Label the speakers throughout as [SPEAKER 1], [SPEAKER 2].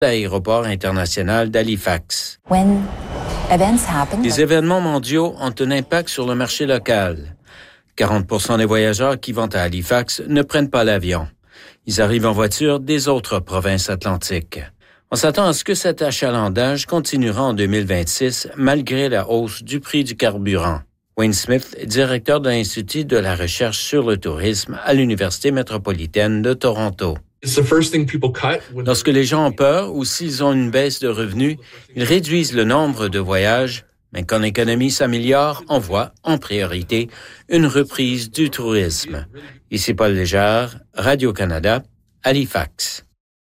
[SPEAKER 1] l'aéroport international d'Halifax. Les événements mondiaux ont un impact sur le marché local. 40% des voyageurs qui vont à Halifax ne prennent pas l'avion. Ils arrivent en voiture des autres provinces atlantiques. On s'attend à ce que cet achalandage continuera en 2026 malgré la hausse du prix du carburant. Wayne Smith, directeur de l'Institut de la recherche sur le tourisme à l'Université métropolitaine de Toronto. Lorsque les gens ont peur ou s'ils ont une baisse de revenus, ils réduisent le nombre de voyages, mais quand l'économie s'améliore, on voit, en priorité, une reprise du tourisme. Ici Paul Léger, Radio-Canada, Halifax.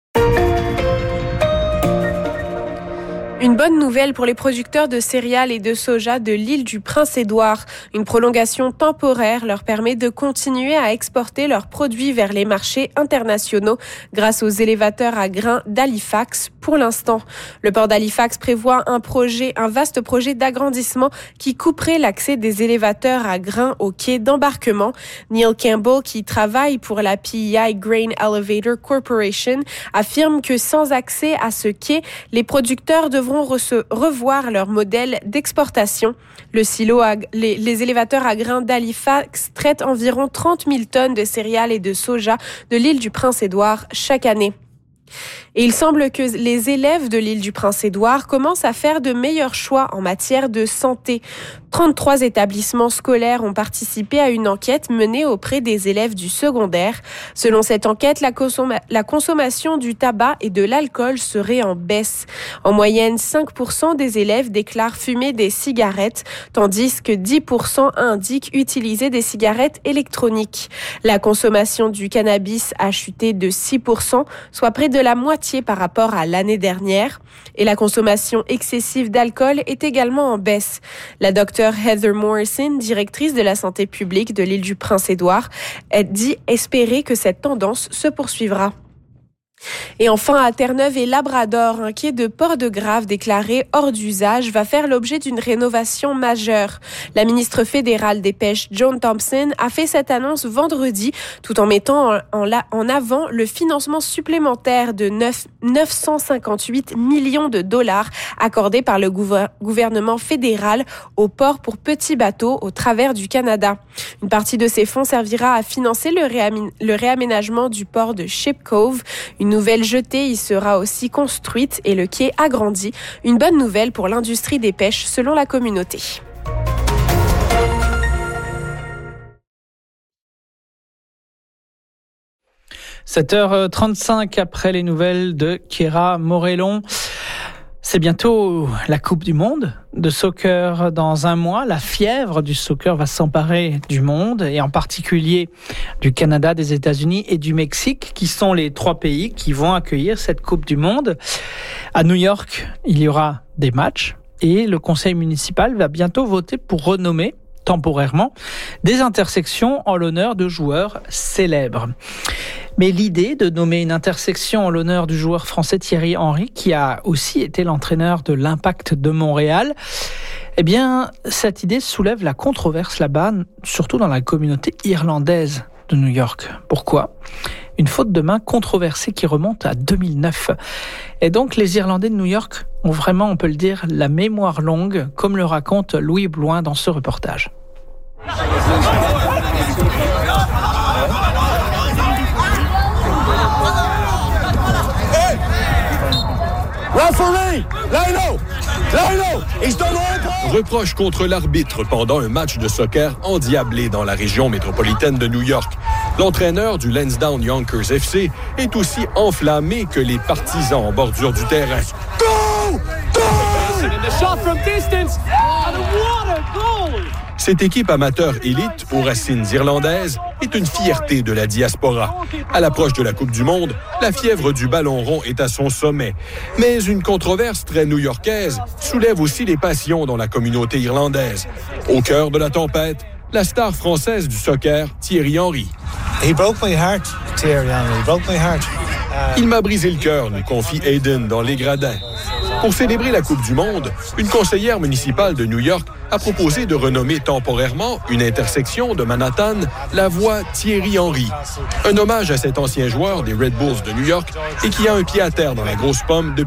[SPEAKER 2] Une bonne nouvelle pour les producteurs de céréales et de soja de l'île du Prince-Édouard. Une prolongation temporaire leur permet de continuer à exporter leurs produits vers les marchés internationaux grâce aux élévateurs à grains d'Halifax pour l'instant. Le port d'Halifax prévoit un vaste projet d'agrandissement qui couperait l'accès des élévateurs à grains au quai d'embarquement. Neil Campbell, qui travaille pour la PEI Grain Elevator Corporation, affirme que sans accès à ce quai, les producteurs devront revoir leur modèle d'exportation. Les élévateurs à grains d'Halifax traitent environ 30 000 tonnes de céréales et de soja de l'île du Prince-Édouard chaque année. Et il semble que les élèves de l'île du Prince-Édouard commencent à faire de meilleurs choix en matière de santé. 33 établissements scolaires ont participé à une enquête menée auprès des élèves du secondaire. Selon cette enquête, la consommation du tabac et de l'alcool serait en baisse. En moyenne, 5% des élèves déclarent fumer des cigarettes, tandis que 10% indiquent utiliser des cigarettes électroniques. La consommation du cannabis a chuté de 6%, soit près de la moitié par rapport à l'année dernière. Et la consommation excessive d'alcool est également en baisse. La docteure Heather Morrison, directrice de la santé publique de l'île du Prince-Édouard, dit espérer que cette tendance se poursuivra. Et enfin, à Terre-Neuve et Labrador, un quai de Port-de-Grave déclaré hors d'usage va faire l'objet d'une rénovation majeure. La ministre fédérale des Pêches, Joan Thompson, a fait cette annonce vendredi, tout en mettant en avant le financement supplémentaire de 958 millions de dollars accordé par le gouvernement fédéral au port pour petits bateaux au travers du Canada. Une partie de ces fonds servira à financer le réaménagement du port de Ship Cove. Une nouvelle jetée y sera aussi construite et le quai agrandi. Une bonne nouvelle pour l'industrie des pêches selon la communauté.
[SPEAKER 3] « 7h35 après les nouvelles de Chiara Morellon. C'est bientôt la Coupe du Monde de soccer dans un mois. La fièvre du soccer va s'emparer du monde et en particulier du Canada, des États-Unis et du Mexique, qui sont les 3 pays qui vont accueillir cette Coupe du Monde. À New York, il y aura des matchs et le conseil municipal va bientôt voter pour renommer temporairement des intersections en l'honneur de joueurs célèbres. Mais l'idée de nommer une intersection en l'honneur du joueur français Thierry Henry, qui a aussi été l'entraîneur de l'Impact de Montréal, eh bien, cette idée soulève la controverse là-bas, surtout dans la communauté irlandaise de New York. Pourquoi ? Une faute de main controversée qui remonte à 2009. Et donc, les Irlandais de New York ont vraiment, on peut le dire, la mémoire longue, comme le raconte Louis Blouin dans ce reportage.
[SPEAKER 4] Reproche contre l'arbitre pendant un match de soccer endiablé dans la région métropolitaine de New York. L'entraîneur du Lansdowne Yonkers FC est aussi enflammé que les partisans en bordure du terrain. Go! Go! Cette équipe amateur élite aux racines irlandaises est une fierté de la diaspora. À l'approche de la Coupe du Monde, la fièvre du ballon rond est à son sommet. Mais une controverse très new-yorkaise soulève aussi les passions dans la communauté irlandaise. Au cœur de la tempête, la star française du soccer, Thierry Henry.
[SPEAKER 5] He broke my heart, Thierry Henry. He broke my heart.
[SPEAKER 4] Il m'a brisé le cœur, nous confie Aiden dans Les Gradins. Pour célébrer la Coupe du Monde, une conseillère municipale de New York a proposé de renommer temporairement une intersection de Manhattan la voie Thierry Henry. Un hommage à cet ancien joueur des Red Bulls de New York et qui a un pied à terre dans la grosse pomme depuis